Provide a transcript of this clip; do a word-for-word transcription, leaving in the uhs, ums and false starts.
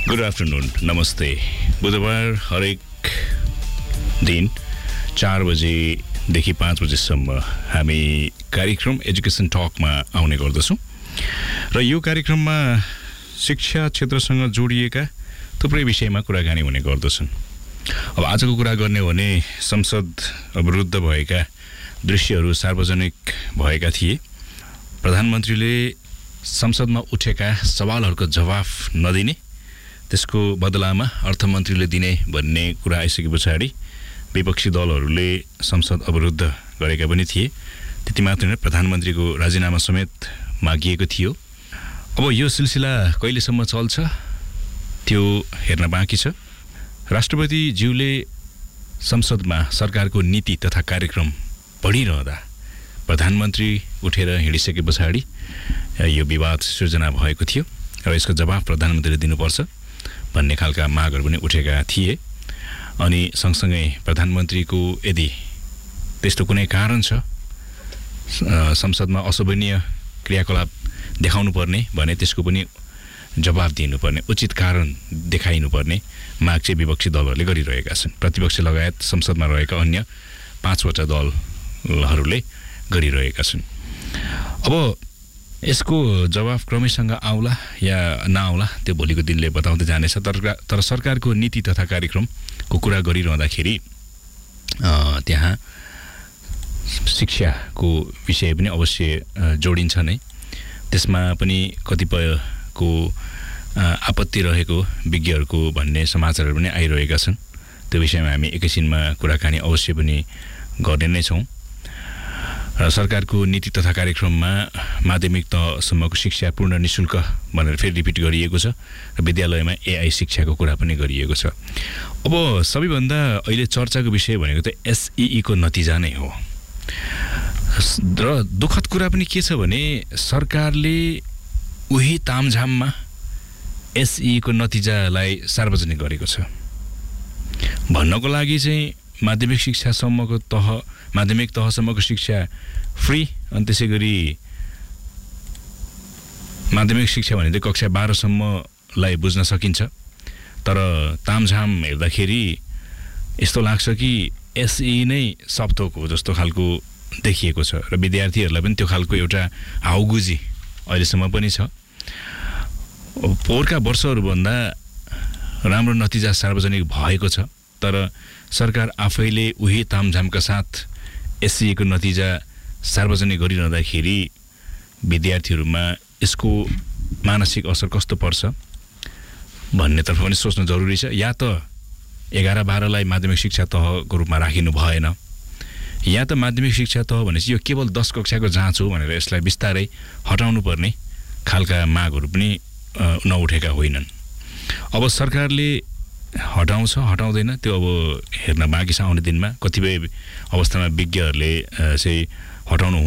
Good afternoon, नमस्ते। बुधबार हरेक दिन चार बजेदेखि पाँच बजेसम्म हामी कार्यक्रम एजुकेसन टकमा आउने गर्दछौँ र यो कार्यक्रममा शिक्षा क्षेत्रसँग जोडिएका थुप्रै विषयमा कुराकानी हुने गर्दछन्। अब आजको कुरा गर्ने हो भने संसद अवरुद्ध भएका दृश्यहरू सार्वजनिक भएका थिए। प्रधानमन्त्रीले संसदमा उठेका सवालहरूको जवाफ नदिने, त्यसको बदलामा अर्थमन्त्रीले दिने भन्ने कुरा आइसके पछाडि विपक्षी दलहरूले संसद अवरुद्ध गरेका पनि थिए। त्यति मात्र होइन, प्रधानमन्त्रीको राजीनामा समेत मागिएको थियो। अब यो सिलसिला कहिलेसम्म चल्छ त्यो हेर्न बाँकी छ। राष्ट्रपतिज्यूले संसदमा सरकारको नीति तथा कार्यक्रम पढिरहँदा प्रधानमन्त्री उठेर हिँडिसके पछाडि यो विवाद सिर्जना भएको थियो र यसको जवाफ प्रधानमन्त्रीले दिनुपर्छ भन्ने खालका मागहरू पनि उठेका थिए। अनि सँगसँगै प्रधानमन्त्रीको यदि त्यस्तो कुनै कारण छ संसदमा अशोभनीय क्रियाकलाप देखाउनु पर्ने भने त्यसको पनि जवाफ दिनुपर्ने, उचित कारण देखाइनुपर्ने माग चाहिँ विपक्षी दलहरूले गरिरहेका छन्। प्रतिपक्ष लगायत संसदमा रहेका अन्य पाँचवटा दलहरूले गरिरहेका छन्। अब यसको जवाफ क्रमैसँग आउला या नआउला त्यो भोलिको दिनले बताउँदै जानेछ। तर तर सरकारको नीति तथा कार्यक्रमको कुरा गरिरहँदाखेरि त्यहाँ शिक्षाको विषय पनि अवश्य जोडिन्छ नै। त्यसमा पनि कतिपयको आपत्ति रहेको विज्ञहरूको भन्ने समाचारहरू पनि आइरहेका छन्। त्यो विषयमा हामी एकैछिनमा कुराकानी अवश्य पनि गर्ने नै छौँ। र सरकारको नीति तथा कार्यक्रममा माध्यमिक तहसम्मको शिक्षा पूर्ण निशुल्क भनेर फेरि रिपिट गरिएको छ र विद्यालयमा एआई शिक्षाको कुरा पनि गरिएको छ। अब सबैभन्दा अहिले चर्चाको विषय भनेको त एसईई को नतिजा नै हो। र दुःखद कुरा पनि के छ भने सरकारले उही तामझाममा एसईई को नतिजालाई सार्वजनिक गरेको छ। भन्नको लागि चाहिँ माध्यमिक शिक्षासम्मको तह माध्यमिक तहसम्मको शिक्षा फ्री, अनि त्यसै गरी माध्यमिक शिक्षा भने चाहिँ कक्षा बाह्रसम्मलाई बुझ्न सकिन्छ। तर तामझाम हेर्दाखेरि यस्तो लाग्छ कि एसई नै सप्तोक हो जस्तो खालको देखिएको छ र विद्यार्थीहरूलाई पनि त्यो खालको एउटा हाउगुजी अहिलेसम्म पनि छ। पोहोरका वर्षहरूभन्दा राम्रो नतिजा सार्वजनिक भएको छ, तर सरकार आफैले उही तामझामका साथ एसई को नतिजा सार्वजनिक गरिरहँदाखेरि विद्यार्थीहरूमा यसको मानसिक असर कस्तो पर्छ भन्नेतर्फ पनि सोच्नु जरुरी छ। या त एघार बाह्रलाई माध्यमिक शिक्षा तहको रूपमा राखिनु भएन, या त माध्यमिक शिक्षा तह भनेपछि यो केवल दस कक्षाको जाँच हो भनेर यसलाई बिस्तारै हटाउनु पर्ने खालका मागहरू पनि नउठेका होइनन्। अब सरकारले हटाउँछ हटाउँदैन त्यो अब हेर्न बाँकी छ। आउने दिनमा कतिपय अवस्थामा विज्ञहरूले चाहिँ हटाउनु